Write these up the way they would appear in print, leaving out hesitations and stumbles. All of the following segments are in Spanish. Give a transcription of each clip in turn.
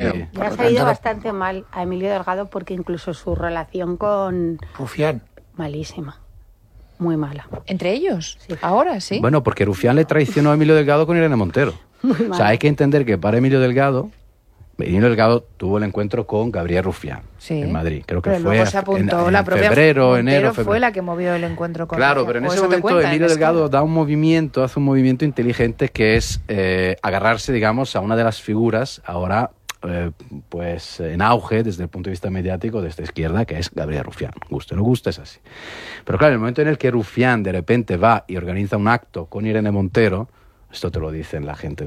Le ha salido bastante mal a Emilio Delgado porque incluso su relación con Rufián. Malísima. Muy mala. ¿Entre ellos? Sí. Ahora, sí. Bueno, porque Rufián le traicionó a Emilio Delgado con Irene Montero. O sea, hay que entender que para Emilio Delgado tuvo el encuentro con Gabriel Rufián en Madrid. Creo que pero fue luego se apuntó la propia febrero, Montero enero, fue la que movió el encuentro con Claro, ella. pero en ¿O ese eso te momento cuentan? Emilio Es que- Delgado hace un movimiento inteligente que es agarrarse, digamos, a una de las figuras ahora pues en auge desde el punto de vista mediático de esta izquierda, que es Gabriel Rufián. Guste o no guste, es así. Pero claro, en el momento en el que Rufián de repente va y organiza un acto con Irene Montero, esto te lo dicen la gente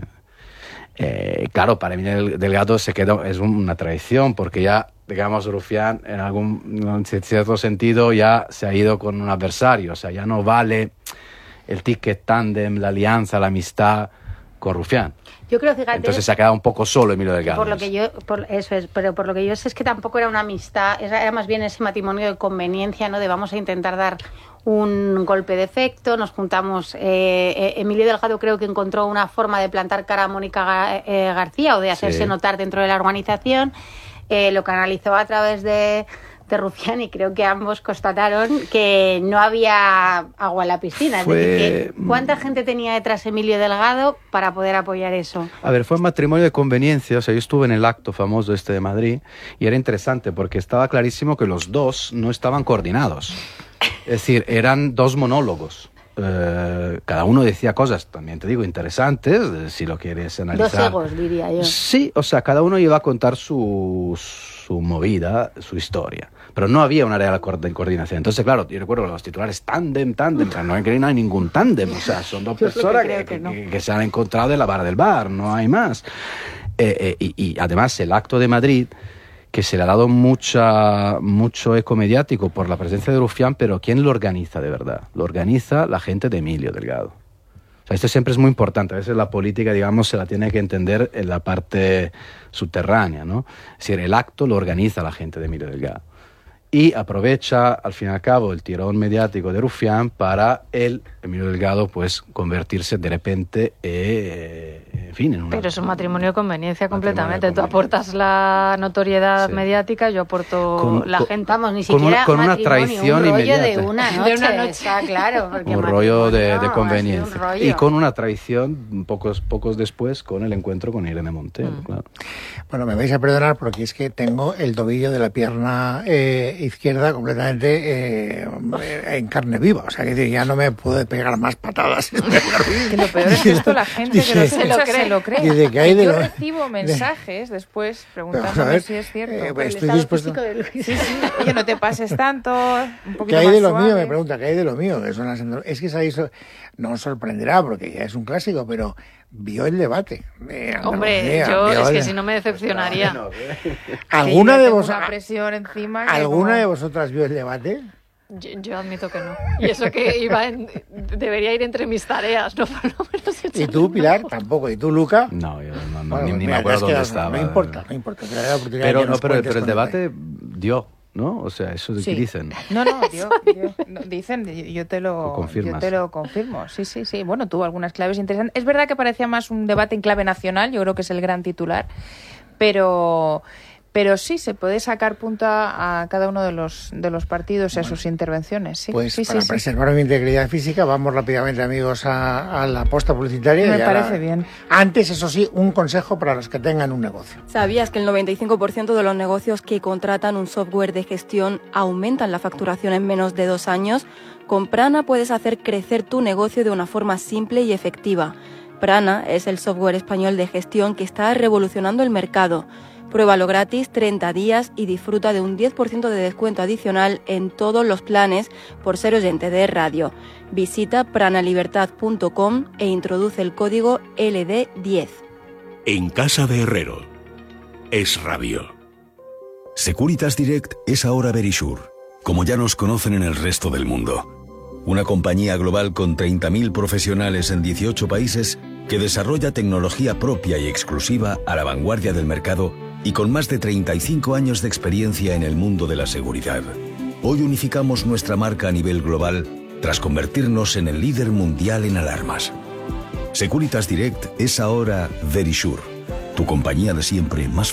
claro, para Emilio Delgado es una traición, porque ya, digamos, Rufián en cierto sentido ya se ha ido con un adversario, o sea, ya no vale el ticket tándem, la alianza, la amistad con Rufián. Yo creo, fíjate, entonces se ha quedado un poco solo Emilio Delgado. Pero por lo que yo sé es que tampoco era una amistad, era más bien ese matrimonio de conveniencia, ¿no? De vamos a intentar dar un golpe de efecto, nos juntamos. Emilio Delgado creo que encontró una forma de plantar cara a Mónica García o de hacerse notar dentro de la organización. Lo canalizó a través de Rufián y creo que ambos constataron que no había agua en la piscina. Es decir, que ¿cuánta gente tenía detrás Emilio Delgado para poder apoyar eso? A ver, fue un matrimonio de conveniencia. O sea, yo estuve en el acto famoso de Madrid y era interesante porque estaba clarísimo que los dos no estaban coordinados. Es decir, eran dos monólogos. Cada uno decía cosas, también te digo, interesantes, si lo quieres analizar. Dos egos, diría yo. Sí, o sea, cada uno iba a contar su movida, su historia. Pero no había una real coordinación. Entonces, claro, yo recuerdo los titulares tándem, pero no hay ningún tándem. O sea, son dos personas que se han encontrado en la barra del bar, no hay más. Y además, el acto de Madrid, que se le ha dado mucho eco mediático por la presencia de Rufián, pero ¿quién lo organiza de verdad? Lo organiza la gente de Emilio Delgado. O sea, esto siempre es muy importante. A veces la política, digamos, se la tiene que entender en la parte subterránea, ¿no? Es decir, el acto lo organiza la gente de Emilio Delgado. Y aprovecha, al fin y al cabo, el tirón mediático de Rufián para Emilio Delgado, pues, convertirse de repente, en fin, en una... Pero es un matrimonio de conveniencia completamente. Tú aportas la notoriedad mediática, yo aporto la gente. Vamos, ni siquiera con una traición un rollo inmediata. de una noche. Está claro. Un rollo de conveniencia. Un rollo. Y con una traición pocos después con el encuentro con Irene Montero, claro. Bueno, me vais a perdonar porque es que tengo el tobillo de la pierna izquierda completamente en carne viva. O sea, que ya no me puedo pegar más patadas. Que lo peor es que esto la gente que lo se lo cree. Dice que hay de yo lo... recibo mensajes después preguntándome si es cierto. Estoy dispuesto... Oye, no te pases tanto, un poquito ¿Qué hay más de lo suave. mío? Me pregunta, ¿qué hay de lo mío? Que son es que sabéis, no os sorprenderá porque ya es un clásico, pero vio el debate. Hombre, yo es que si no me decepcionaría. ¿Alguna de vosotras vio el debate? Yo admito que no. Y eso que debería ir entre mis tareas, no por lo menos. ¿Y tú, Pilar? Tampoco. ¿Y tú, Luca? No, yo Bueno, ni me acuerdo dónde estaba. No importa. Pero el debate dio, ¿no? O sea, eso de que dicen. No, dicen, yo te lo confirmo. Sí. Bueno, tuvo algunas claves interesantes. Es verdad que parecía más un debate en clave nacional, yo creo que es el gran titular, pero sí se puede sacar punta a cada uno de los partidos y a sus intervenciones. Sí, pues sí, para preservar mi integridad física, vamos rápidamente, amigos, a la posta publicitaria. Me parece bien. Antes, eso sí, un consejo para los que tengan un negocio. ¿Sabías que el 95% de los negocios que contratan un software de gestión aumentan la facturación en menos de 2 años? Con Prana puedes hacer crecer tu negocio de una forma simple y efectiva. Prana es el software español de gestión que está revolucionando el mercado. Pruébalo gratis 30 días y disfruta de un 10% de descuento adicional en todos los planes por ser oyente de radio. Visita pranalibertad.com e introduce el código LD10. En casa de Herrero. Es rabio. Securitas Direct es ahora Verisure, como ya nos conocen en el resto del mundo. Una compañía global con 30.000 profesionales en 18 países que desarrolla tecnología propia y exclusiva a la vanguardia del mercado y con más de 35 años de experiencia en el mundo de la seguridad. Hoy unificamos nuestra marca a nivel global tras convertirnos en el líder mundial en alarmas. Securitas Direct es ahora Verisure, tu compañía de siempre más